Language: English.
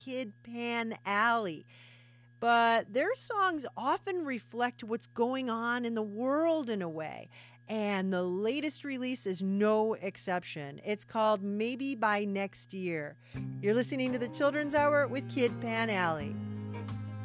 Kid Pan Alley. But their songs often reflect what's going on in the world in a way. And the latest release is no exception. It's called Maybe by Next Year. You're listening to the Children's Hour with Kid Pan Alley.